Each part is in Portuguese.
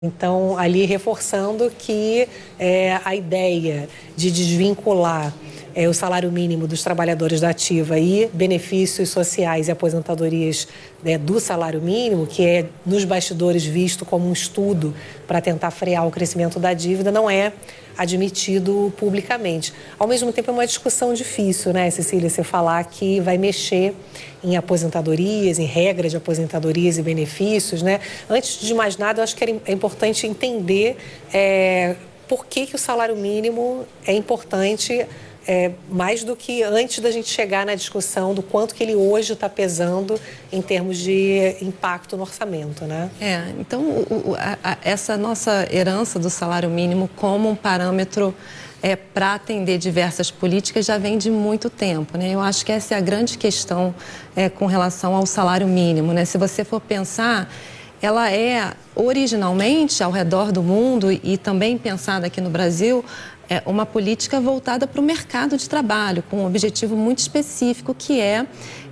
Então, ali reforçando que a ideia de desvincular o salário mínimo dos trabalhadores da ativa e benefícios sociais e aposentadorias do salário mínimo, que é nos bastidores visto como um estudo para tentar frear o crescimento da dívida, não é admitido publicamente. Ao mesmo tempo, é uma discussão difícil, né, Cecília, você falar que vai mexer em aposentadorias, em regras de aposentadorias e benefícios, né? Antes de mais nada, eu acho que é importante entender por que o salário mínimo é importante, mais do que antes da gente chegar na discussão do quanto que ele hoje está pesando em termos de impacto no orçamento, né? Então, essa nossa herança do salário mínimo como um parâmetro para atender diversas políticas já vem de muito tempo, né? Eu acho que essa é a grande questão com relação ao salário mínimo, né? Se você for pensar, ela é originalmente ao redor do mundo e também pensada aqui no Brasil, uma política voltada para o mercado de trabalho, com um objetivo muito específico, que é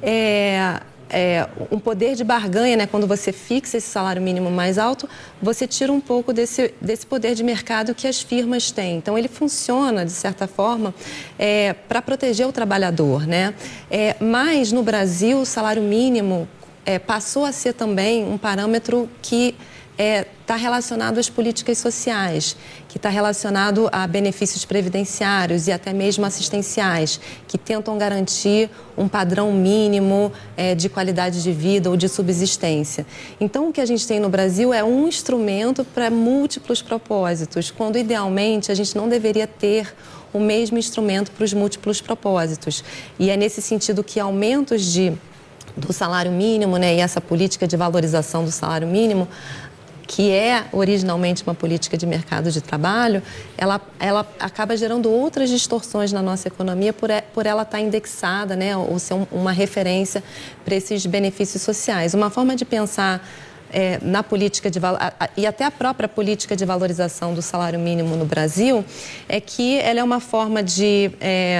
um poder de barganha, né? Quando você fixa esse salário mínimo mais alto, você tira um pouco desse poder de mercado que as firmas têm. Então, ele funciona, de certa forma, para proteger o trabalhador, né? Mas, no Brasil, o salário mínimo passou a ser também um parâmetro que está relacionado às políticas sociais, que está relacionado a benefícios previdenciários e até mesmo assistenciais, que tentam garantir um padrão mínimo de qualidade de vida ou de subsistência. Então, o que a gente tem no Brasil é um instrumento para múltiplos propósitos, quando idealmente a gente não deveria ter o mesmo instrumento para os múltiplos propósitos. E é nesse sentido que aumentos do salário mínimo, né, e essa política de valorização do salário mínimo, que é originalmente uma política de mercado de trabalho, ela acaba gerando outras distorções na nossa economia por ela estar indexada, né, ou ser uma referência para esses benefícios sociais. Uma forma de pensar na política e até a própria política de valorização do salário mínimo no Brasil é que ela é uma forma de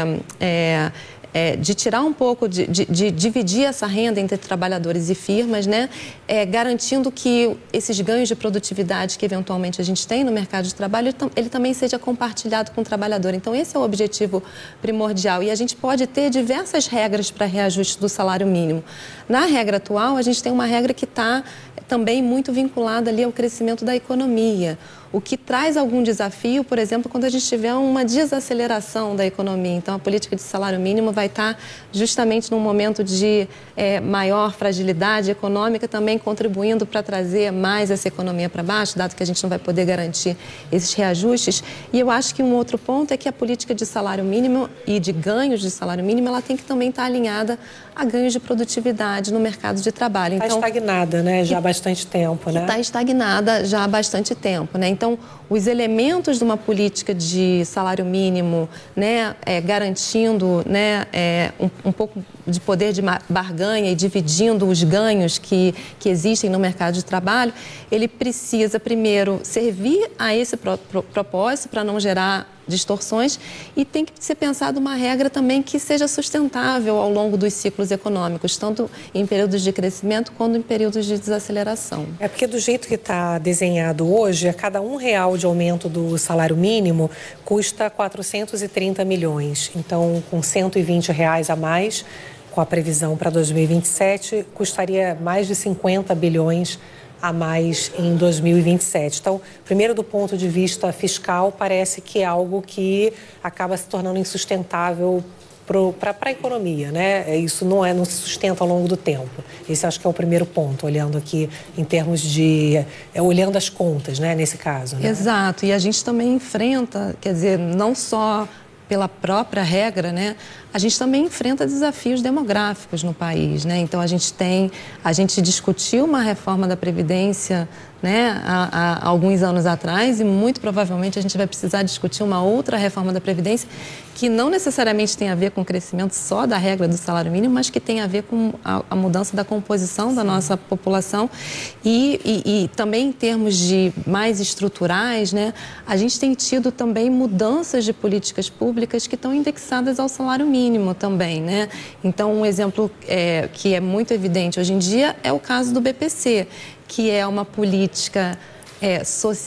tirar um pouco, de dividir essa renda entre trabalhadores e firmas, né? Garantindo que esses ganhos de produtividade que eventualmente a gente tem no mercado de trabalho, ele também seja compartilhado com o trabalhador. Então, esse é o objetivo primordial. E a gente pode ter diversas regras para reajuste do salário mínimo. Na regra atual, a gente tem uma regra que está também muito vinculada ali ao crescimento da economia. O que traz algum desafio, por exemplo, quando a gente tiver uma desaceleração da economia. Então, a política de salário mínimo vai estar justamente num momento de maior fragilidade econômica, também contribuindo para trazer mais essa economia para baixo, dado que a gente não vai poder garantir esses reajustes. E eu acho que um outro ponto é que a política de salário mínimo e de ganhos de salário mínimo, ela tem que também estar alinhada a ganhos de produtividade no mercado de trabalho. Está estagnada, né? Já há bastante tempo, né? Está estagnada já há bastante tempo, né? Então, os elementos de uma política de salário mínimo, né, garantindo, né, um pouco de poder de barganha e dividindo os ganhos que existem no mercado de trabalho, ele precisa, primeiro, servir a esse propósito para não gerar distorções e tem que ser pensado uma regra também que seja sustentável ao longo dos ciclos econômicos, tanto em períodos de crescimento quanto em períodos de desaceleração. Porque do jeito que está desenhado hoje, a cada R$1 de aumento do salário mínimo custa 430 milhões. Então, com R$120 a mais, com a previsão para 2027, custaria mais de 50 bilhões a mais em 2027. Então, primeiro, do ponto de vista fiscal, parece que é algo que acaba se tornando insustentável para a economia, né? Isso não se sustenta ao longo do tempo. Esse acho que é o primeiro ponto, olhando aqui em termos de... olhando as contas, né, nesse caso. Né? Exato. E a gente também enfrenta, quer dizer, não só pela própria regra, né? A gente também enfrenta desafios demográficos no país, né? Então, a gente discutiu uma reforma da Previdência, né, há alguns anos atrás, e muito provavelmente a gente vai precisar discutir uma outra reforma da Previdência que não necessariamente tem a ver com o crescimento só da regra do salário mínimo, mas que tem a ver com a mudança da composição da nossa população e também em termos de mais estruturais, né, a gente tem tido também mudanças de políticas públicas que estão indexadas ao salário mínimo também, né? Então, um exemplo que é muito evidente hoje em dia é o caso do BPC, que é uma política social